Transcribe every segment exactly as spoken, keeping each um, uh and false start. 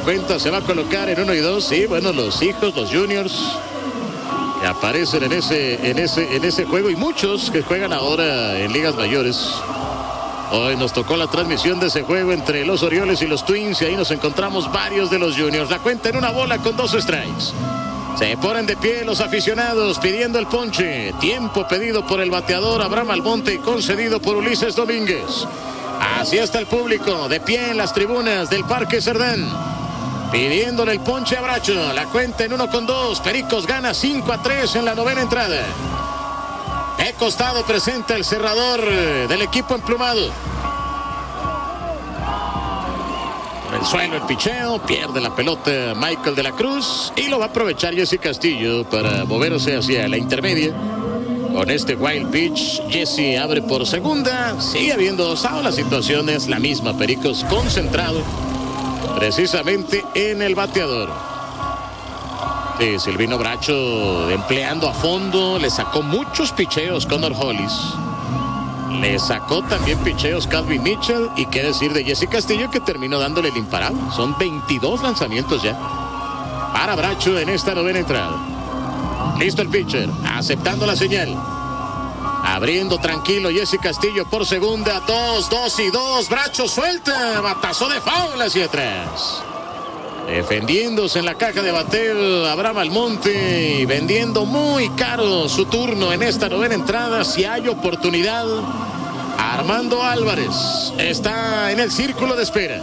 cuenta se va a colocar en uno y dos. Sí, bueno, los hijos, los juniors que aparecen en ese, en ese, en ese juego, y muchos que juegan ahora en ligas mayores. Hoy nos tocó la transmisión de ese juego entre los Orioles y los Twins, y ahí nos encontramos varios de los juniors. La cuenta en una bola con dos strikes. Se ponen de pie los aficionados pidiendo el ponche. Tiempo pedido por el bateador Abraham Almonte y concedido por Ulises Domínguez. Así está el público de pie en las tribunas del Parque Cerdán, pidiéndole el ponche a Bracho. La cuenta en uno con dos. Pericos gana cinco a tres en la novena entrada. De costado presenta el cerrador del equipo emplumado. Por el suelo el picheo, pierde la pelota Michael de la Cruz y lo va a aprovechar Jesse Castillo para moverse hacia la intermedia. Con este wild pitch, Jesse abre por segunda. Sigue habiendo dos outs. La situación es la misma. Pericos concentrado precisamente en el bateador. Sí, Silvino Bracho empleando a fondo. Le sacó muchos picheos Connor Hollis. Le sacó también picheos Calvin Mitchell. Y qué decir de Jesse Castillo, que terminó dándole el imparable. Son veintidós lanzamientos ya para Bracho en esta novena entrada. Listo el pitcher, aceptando la señal. Abriendo tranquilo Jesse Castillo por segunda. Dos, dos y dos. Bracho suelta. Batazo de foul hacia atrás. Defendiéndose en la caja de bateo Abraham Almonte, y vendiendo muy caro su turno en esta novena entrada. Si hay oportunidad, Armando Álvarez está en el círculo de espera.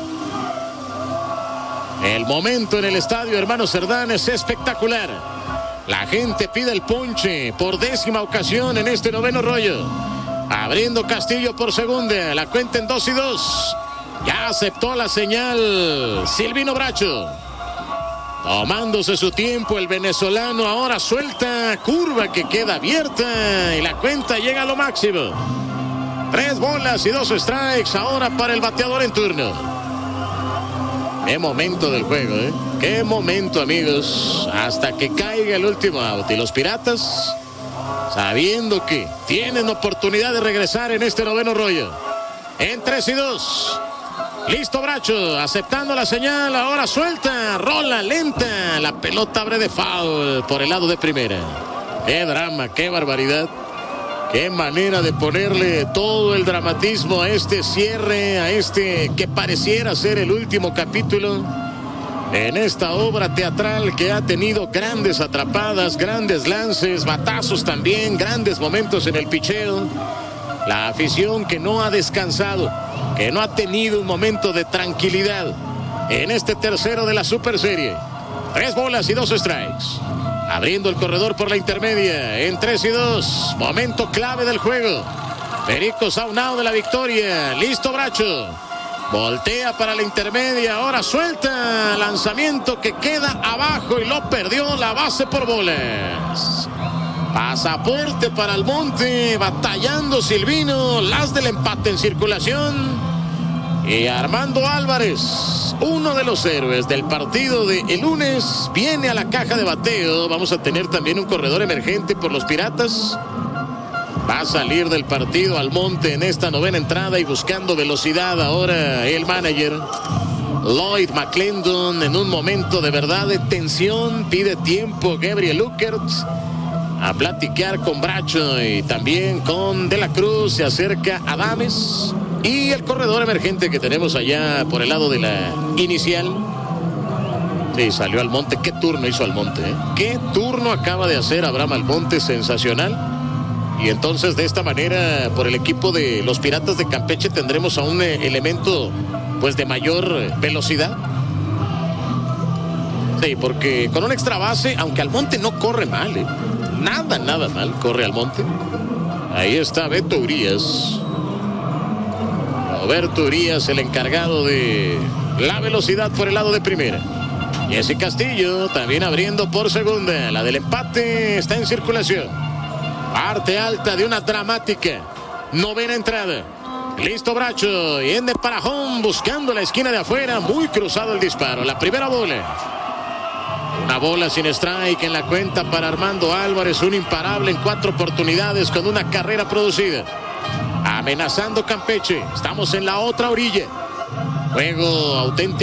El momento en el estadio Hermano Cerdán es espectacular. La gente pide el ponche por décima ocasión en este noveno rollo. Abriendo Castillo por segunda. La cuenta en dos y dos. Ya aceptó la señal Silvino Bracho. Tomándose su tiempo el venezolano. Ahora suelta. Curva que queda abierta. Y la cuenta llega a lo máximo. Tres bolas y dos strikes ahora para el bateador en turno. Qué momento del juego, ¿eh? Qué momento, amigos. Hasta que caiga el último out. Y los Piratas, sabiendo que tienen oportunidad de regresar en este noveno rollo. En tres y dos. Listo Bracho, aceptando la señal. Ahora suelta, rola lenta. La pelota abre de foul por el lado de primera. Qué drama, qué barbaridad. Qué manera de ponerle todo el dramatismo a este cierre, a este que pareciera ser el último capítulo en esta obra teatral que ha tenido grandes atrapadas, grandes lances, batazos también, grandes momentos en el picheo. La afición que no ha descansado, que no ha tenido un momento de tranquilidad en este tercero de la Super Serie. Tres bolas y dos strikes. Abriendo el corredor por la intermedia en tres y dos. Momento clave del juego. Pericos a un out de la victoria. Listo Bracho. Voltea para la intermedia. Ahora suelta. Lanzamiento que queda abajo y lo perdió. La base por bolas. Pasaporte para Almonte. Batallando Silvino. Las del empate en circulación. Y Armando Álvarez, uno de los héroes del partido de el lunes, viene a la caja de bateo. Vamos a tener también un corredor emergente por los Piratas. Va a salir del partido Almonte en esta novena entrada y buscando velocidad ahora el manager Lloyd McClendon, en un momento de verdad de tensión. Pide tiempo Gabriel Luckert a platicar con Bracho y también con De la Cruz. Se acerca Adames. Y el corredor emergente que tenemos allá por el lado de la inicial. Sí, salió Almonte. ¿Qué turno hizo Almonte? ¿eh? ¿Qué turno acaba de hacer Abraham Almonte? Sensacional. Y entonces de esta manera, por el equipo de los Piratas de Campeche, tendremos a un eh, elemento pues de mayor velocidad. Sí, porque con un extra base, aunque Almonte no corre mal, ¿eh? Nada, nada mal corre Almonte. Ahí está Beto Urías. Roberto Urías, el encargado de la velocidad por el lado de primera. Jesse Castillo también abriendo por segunda. La del empate está en circulación. Parte alta de una dramática novena entrada. Listo Bracho. Y en de para home, buscando la esquina de afuera. Muy cruzado el disparo. La primera bola. Una bola sin strike en la cuenta para Armando Álvarez. Un imparable en cuatro oportunidades con una carrera producida. Amenazando Campeche. Estamos en la otra orilla. Juego auténtico.